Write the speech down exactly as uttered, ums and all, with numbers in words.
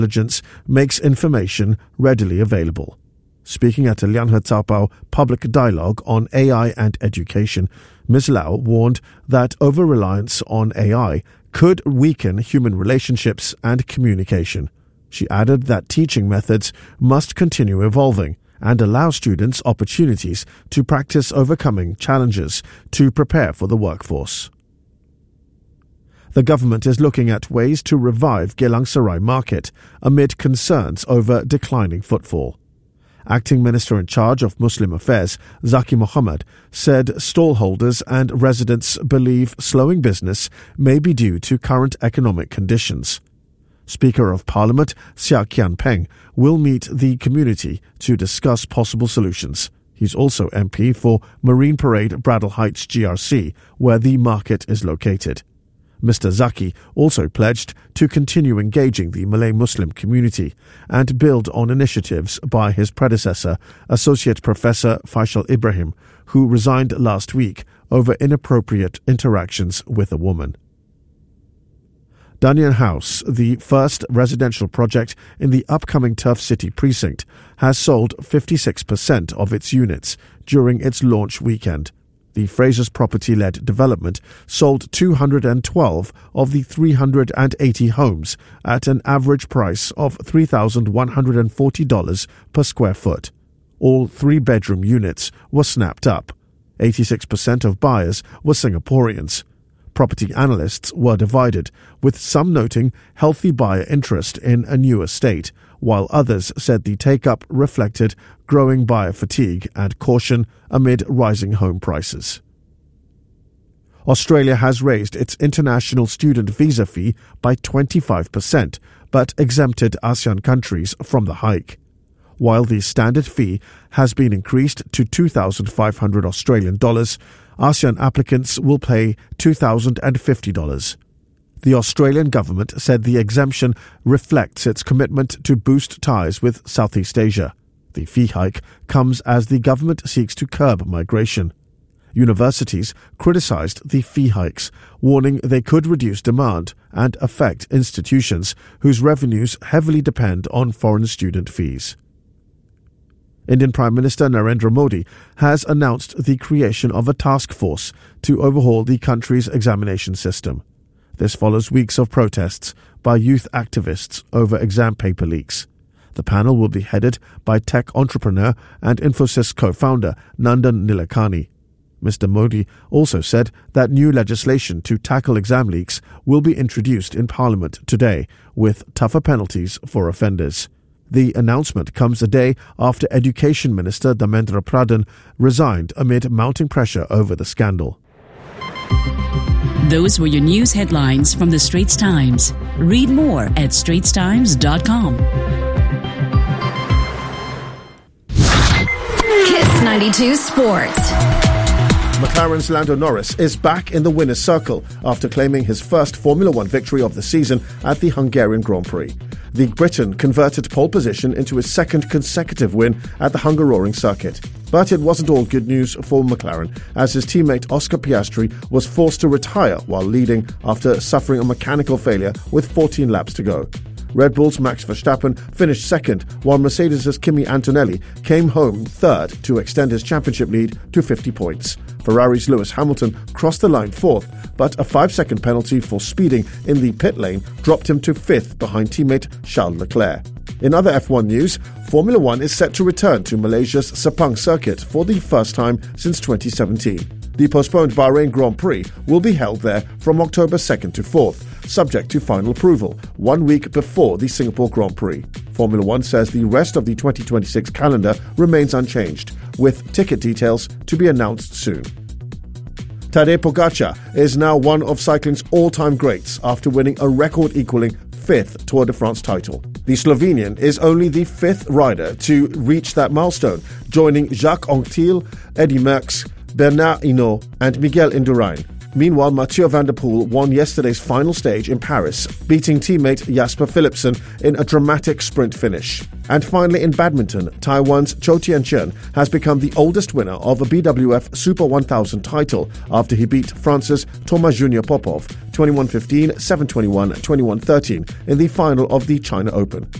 intelligence makes information readily available. Speaking at a Lian He Cao public dialogue on A I and education, Miz Lau warned that over-reliance on A I could weaken human relationships and communication. She added that teaching methods must continue evolving and allow students opportunities to practice overcoming challenges to prepare for the workforce. The government is looking at ways to revive Geylang Serai market amid concerns over declining footfall. Acting Minister in charge of Muslim Affairs, Zaki Mohammed, said stallholders and residents believe slowing business may be due to current economic conditions. Speaker of Parliament Xia Qianpeng will meet the community to discuss possible solutions. He's also M P for Marine Parade Bradle Heights G R C, where the market is located. Mister Zaki also pledged to continue engaging the Malay Muslim community and build on initiatives by his predecessor, Associate Professor Faisal Ibrahim, who resigned last week over inappropriate interactions with a woman. Danyan House, the first residential project in the upcoming Turf City precinct, has sold fifty-six percent of its units during its launch weekend. The Fraser's property-led development sold two hundred twelve of the three hundred eighty homes at an average price of three thousand one hundred forty dollars per square foot. All three-bedroom units were snapped up. eighty-six percent of buyers were Singaporeans. Property analysts were divided, with some noting healthy buyer interest in a new estate, while others said the take-up reflected growing buyer fatigue and caution amid rising home prices. Australia has raised its international student visa fee by twenty-five percent, but exempted ASEAN countries from the hike. While the standard fee has been increased to two thousand five hundred Australian dollars, ASEAN applicants will pay two thousand fifty dollars. The Australian government said the exemption reflects its commitment to boost ties with Southeast Asia. The fee hike comes as the government seeks to curb migration. Universities criticized the fee hikes, warning they could reduce demand and affect institutions whose revenues heavily depend on foreign student fees. Indian Prime Minister Narendra Modi has announced the creation of a task force to overhaul the country's examination system. This follows weeks of protests by youth activists over exam paper leaks. The panel will be headed by tech entrepreneur and Infosys co-founder Nandan Nilekani. Mister Modi also said that new legislation to tackle exam leaks will be introduced in Parliament today, with tougher penalties for offenders. The announcement comes a day after Education Minister Dharmendra Pradhan resigned amid mounting pressure over the scandal. Those were your news headlines from the Straits Times. Read more at straits times dot com. Kiss ninety-two Sports. McLaren's Lando Norris is back in the winner's circle after claiming his first Formula One victory of the season at the Hungarian Grand Prix. The Briton converted pole position into his second consecutive win at the Hungaroring circuit. But it wasn't all good news for McLaren, as his teammate Oscar Piastri was forced to retire while leading after suffering a mechanical failure with fourteen laps to go. Red Bull's Max Verstappen finished second, while Mercedes' Kimi Antonelli came home third to extend his championship lead to fifty points. Ferrari's Lewis Hamilton crossed the line fourth, but a five-second penalty for speeding in the pit lane dropped him to fifth behind teammate Charles Leclerc. In other F one news, Formula One is set to return to Malaysia's Sepang circuit for the first time since twenty seventeen. The postponed Bahrain Grand Prix will be held there from October second to fourth, subject to final approval, one week before the Singapore Grand Prix. Formula One says the rest of the twenty twenty-six calendar remains unchanged, with ticket details to be announced soon. Tadej Pogacar is now one of cycling's all-time greats after winning a record-equaling fifth Tour de France title. The Slovenian is only the fifth rider to reach that milestone, joining Jacques Anquetil, Eddy Merckx, Bernard Hinault and Miguel Indurain. Meanwhile, Mathieu van der Poel won yesterday's final stage in Paris, beating teammate Jasper Philipsen in a dramatic sprint finish. And finally, in badminton, Taiwan's Chou Tianchen has become the oldest winner of a B W F Super one thousand title after he beat France's Thomas Junior Popov twenty-one fifteen, seven twenty-one, twenty-one thirteen in the final of the China Open.